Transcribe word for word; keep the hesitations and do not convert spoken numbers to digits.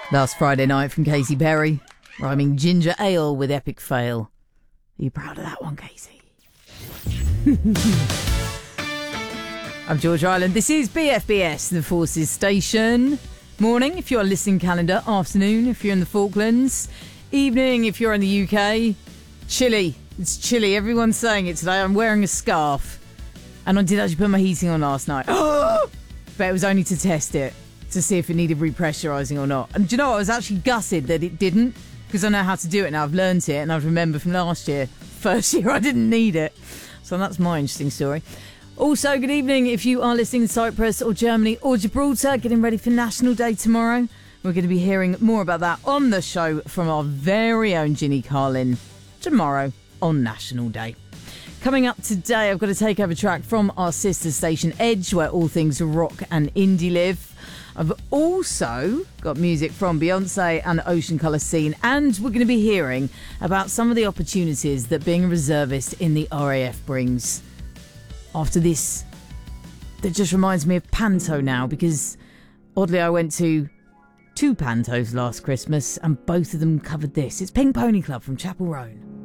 Last Friday night from Casey Perry, rhyming ginger ale with epic fail. Are you proud of that one, Casey? I'm George Island. This is B F B S, the Forces Station. Morning if you're on listening calendar. Afternoon if you're in the Falklands. Evening if you're in the U K. Chilly. It's chilly. Everyone's saying it today. I'm wearing a scarf. And I did actually put my heating on last night. But it was only to test it, to see if it needed repressurising or not. And do you know what? I was actually gutted that it didn't, because I know how to do it now. I've learnt it, and I remember from last year, first year, I didn't need it. So that's my interesting story. Also, good evening if you are listening in Cyprus or Germany or Gibraltar, getting ready for National Day tomorrow. We're going to be hearing more about that on the show from our very own Ginny Carlin tomorrow on National Day. Coming up today, I've got a takeover track from our sister station Edge, where all things rock and indie live. I've also got music from Beyonce and Ocean Colour Scene, and we're going to be hearing about some of the opportunities that being a reservist in the R A F brings. After this, that just reminds me of Panto now, because oddly I went to two Pantos last Christmas and both of them covered this. It's Pink Pony Club from Chapel Roan.